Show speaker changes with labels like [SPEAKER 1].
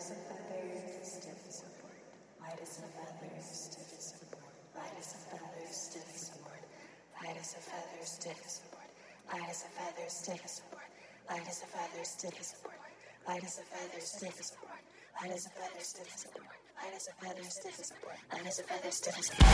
[SPEAKER 1] as a feather, stiff as a board. Light as a feather, stiff as a board. Light as a feather, stiff as a board. Light as a feather, stiff as a board. Light as a feather, stiff as a board. Light as a feather, stiff as a board. Light as a feather, stiff as a board. Light as a feather, stiff as a board. Light as a feather, stiff as a board. Light as a feather, stiff as a board.